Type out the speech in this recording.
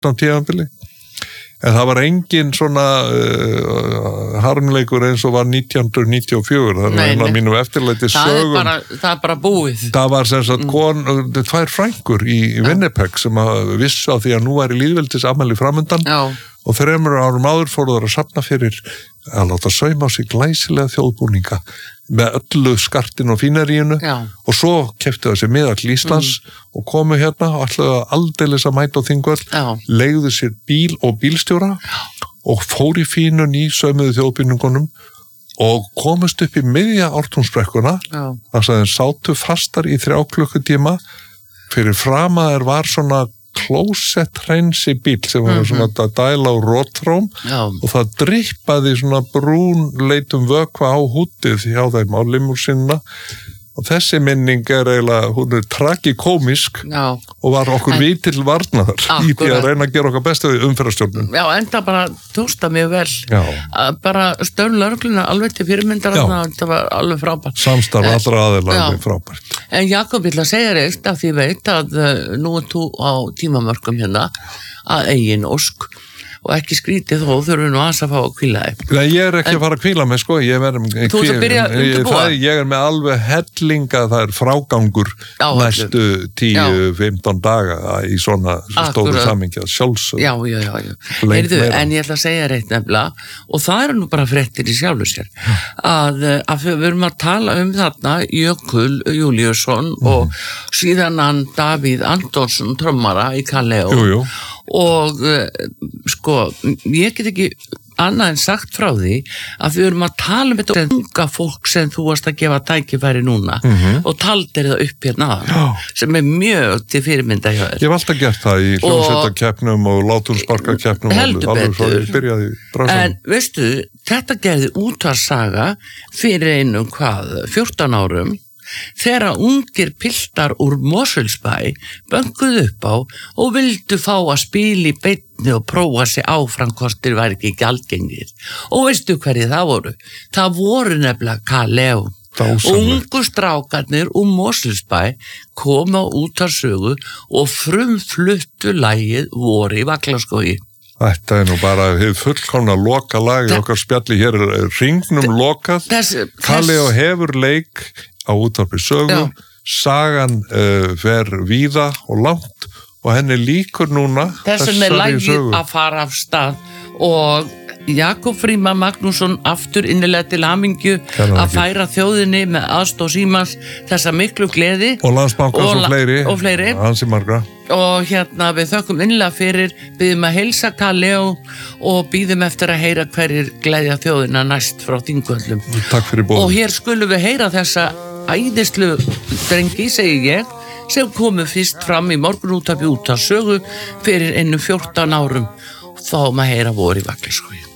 á tímabili. En það var engin svona harmleikur eins og var 1994, það var einn af mínum eftirlæti sögum. Það bara búið. Það var sem sagt tvær frængur í Winnipeg sem vissu á því að nú væri lýðveldisafmæli framundan og 3 árum áður fóru þær að safna fyrir að láta sauma á sig glæsilega þjóðbúninga með öllu skartin og fínaríinu og svo keyptu það sér miða til Íslands og komu hérna og ætlaðu aldeilis að mæta á Þingvöll, leigðu sér bíl og bílstjóra og fór í fínun í saumuðu þjóðbúningunum og komust upp í miðja Ártúnsbrekkuna þar sem þeir sátu fastar í 3 klukkutíma fyrir fram að þeir var svona klósett hreinsi bíl sem var svona að dæla á rótróm og það drippaði svona brún leitum vökva á hútið hjá þeim á limúsinna og þessi minning eiginlega, hún tragikómisk og var okkur vítill varnaðar í því að reyna að gera okkar bestu umferðarstjórnun. Já, enda bara tókst það mjög vel. Bara störn lögregluna alveg til fyrirmyndar þetta var alveg frábært. Samstarf allra aðeila alveg frábært. En Jakob, ég ætla að segja eitt af því veit að nú þú á tímamörkum hérna að eigin ósk og ekki skrítið þó þurfum nú að fá að hvíla þig. Nei, ég ekki að fara að hvíla mig, sko. Ég er með alveg hellinga, það er frágangur næstu 10-15 daga í svona stóru samhengi að sjálfsögðu. Já. Heyrðu, en ég ætla að segja reitt nefnilega, og það eru nú bara fréttir í sjálfu sér, að við erum að tala þarna Jökull Júlíusson og síðan hann Davíð Antonsson trommara í Kaleo. Og sko, ég get ekki annað en sagt frá því að við erum að tala þetta unga fólk sem þú varst að gefa tækifæri núna og taldir það upp hérna sem mjög til fyrirmynda hjá þér. Ég hef alltaf gert það í hljómsveitakeppnum og látursparkakeppnum heldur betur. En veistu, þetta gerði útvarsaga fyrir 14 árum þegar ungir piltar úr Mosfellsbæ bönkuðu upp á og vildu fá að spila í beinni og prófa sig áfram hvort þeir væri ekki gjaldgengir. Og veistu hverju það voru? Það voru nefnilega Kaleo. Ungu strákarnir úr Mosfellsbæ koma út af sögu og frumfluttu lagið Voru í Vallaskógi. Þetta nú bara fullkomna loka lag í okkar spjalli hér hringnum lokað. Kaleo hefur leik á útvarpi sögu, sagan fer víða og langt og henni líkur núna þessum lagið að fara af stað og Jakob Frímann Magnússon aftur innilega til hamingju að færa þjóðinni með aðstoð Símans þessa miklu gleði og Landsbankans og fleiri ansi margra og hérna við þökkum innilega fyrir, býðum að heilsa Kaleo og býðum eftir að heyra hverjir gleðja þjóðina næst frá Þingvöllum. Takk fyrir bóð. Og hér skulum við heyra þessa æðislu drengi, segi ég, sem komu fyrst fram í morgunútvarpi út af sögu fyrir 14 árum. Þá maður heyra Voru í Vallaskógi.